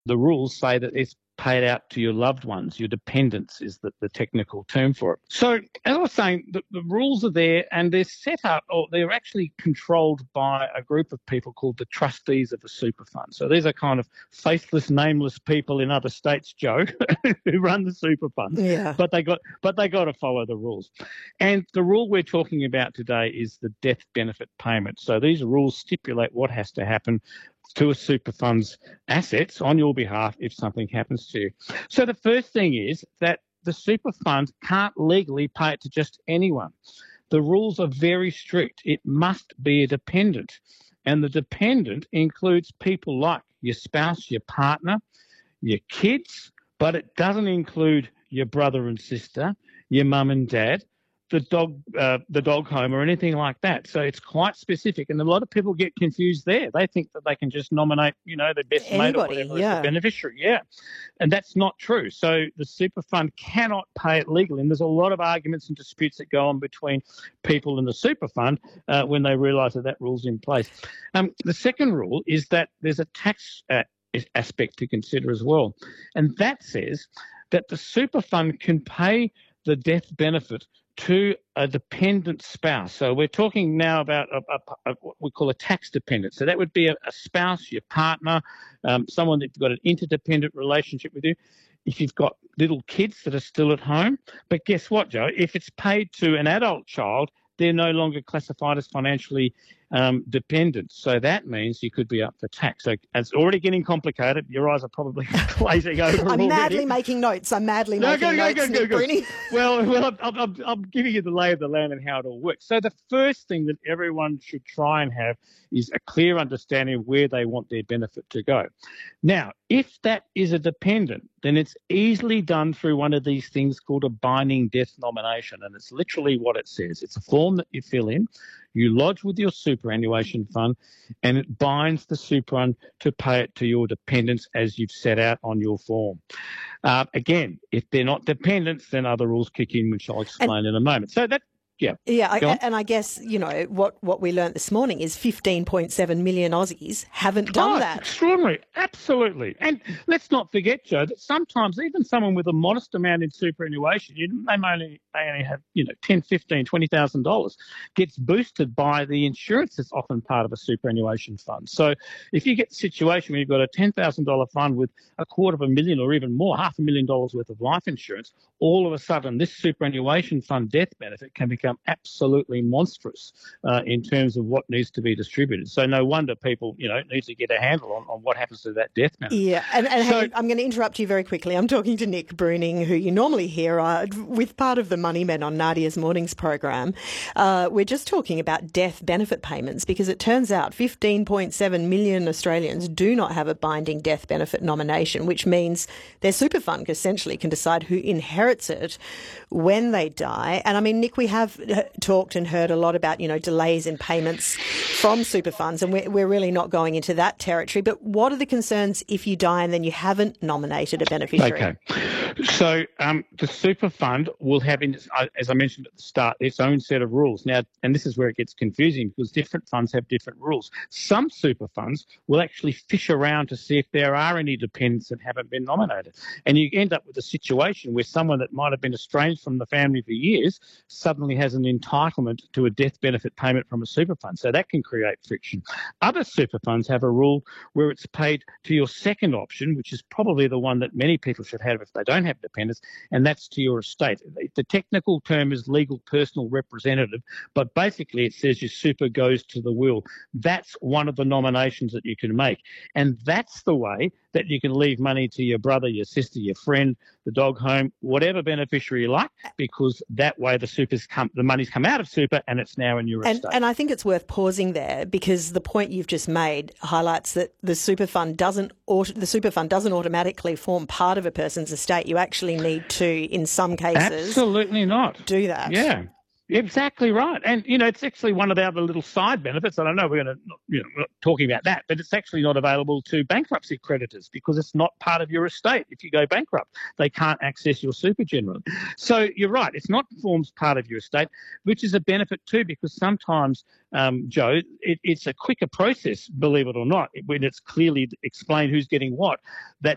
the rules say that it's paid out to your loved ones. Your dependents is the technical term for it. So as I was saying, the rules are there and they're set up, or they're actually controlled by a group of people called the trustees of a super fund. So these are kind of faithless, nameless people in other states, Joe, who run the super funds. Yeah. But they got to follow the rules. And the rule we're talking about today is the death benefit payment. So these rules stipulate what has to happen to a super fund's assets on your behalf if something happens to you. So the first thing is that the super fund can't legally pay it to just anyone. The rules are very strict. It must be a dependent. And the dependent includes people like your spouse, your partner, your kids, but it doesn't include your brother and sister, your mum and dad, the dog home or anything like that. So it's quite specific. And a lot of people get confused there. They think that they can just nominate, their best mate or whatever as the beneficiary. Yeah. And that's not true. So the super fund cannot pay it legally. And there's a lot of arguments and disputes that go on between people in the super fund when they realise that rule's in place. The second rule is that there's a tax aspect to consider as well. And that says that the super fund can pay the death benefit to a dependent spouse. So we're talking now about what we call a tax dependent. So that would be a spouse, your partner, someone that you've got an interdependent relationship with you. If you've got little kids that are still at home. But guess what, Joe? If it's paid to an adult child, they're no longer classified as financially dependent. So that means you could be up for tax. So it's already getting complicated. Your eyes are probably glazing over I'm already. madly making notes. Nick Bruni. Well, I'm giving you the lay of the land and how it all works. So the first thing that everyone should try and have is a clear understanding of where they want their benefit to go. Now, if that is a dependent, then it's easily done through one of these things called a binding death nomination. And it's literally what it says. It's a form that you fill in, you lodge with your superannuation fund, and it binds the super fund to pay it to your dependents as you've set out on your form. Again, if they're not dependents, then other rules kick in, which I'll explain in a moment. So that, and I guess, what we learnt this morning is 15.7 million Aussies haven't done that. Extraordinary. Absolutely. And let's not forget, Joe, that sometimes even someone with a modest amount in superannuation, they only have, $10,000, $15,000, $20,000, gets boosted by the insurance that's often part of a superannuation fund. So if you get the situation where you've got a $10,000 fund with $250,000 or even more, $500,000 worth of life insurance, all of a sudden this superannuation fund death benefit can become absolutely monstrous in terms of what needs to be distributed. So no wonder people, need to get a handle on what happens to that death benefit. Yeah, and I'm going to interrupt you very quickly. I'm talking to Nick Bruning, who you normally hear with part of the Money Men on Nadia's Mornings program. We're just talking about death benefit payments because it turns out 15.7 million Australians do not have a binding death benefit nomination, which means their super fund essentially can decide who inherits it when they die. And I mean, Nick, we have talked and heard a lot about, delays in payments from super funds, and we're really not going into that territory. But what are the concerns if you die and then you haven't nominated a beneficiary? Okay. So the super fund will have, as I mentioned at the start, its own set of rules. Now, and this is where it gets confusing because different funds have different rules. Some super funds will actually fish around to see if there are any dependents that haven't been nominated. And you end up with a situation where someone that might have been estranged from the family for years suddenly has an entitlement to a death benefit payment from a super fund. So that can create friction. Other super funds have a rule where it's paid to your second option, which is probably the one that many people should have if they don't have dependents, and that's to your estate. The technical term is legal personal representative, but basically it says your super goes to the will. That's one of the nominations that you can make. And that's the way that you can leave money to your brother, your sister, your friend, the dog home, whatever beneficiary you like, because that way the money's come out of super and it's now in your estate. And I think it's worth pausing there because the point you've just made highlights that the super fund doesn't automatically form part of a person's estate. You actually need to, in some cases, absolutely not do that. Yeah. Exactly right. And, it's actually one of the other little side benefits. I don't know, we're going to, we're not talking about that, but it's actually not available to bankruptcy creditors because it's not part of your estate. If you go bankrupt, they can't access your super generally. So you're right. It's not forms part of your estate, which is a benefit too, because sometimes, Joe, it's a quicker process, believe it or not, when it's clearly explained who's getting what, that